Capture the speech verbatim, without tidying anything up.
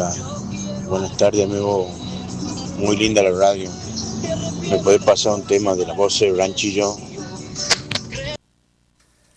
Hola, buenas tardes amigo, muy linda la radio. ¿Me podés pasar un tema de la voz de Branchillo?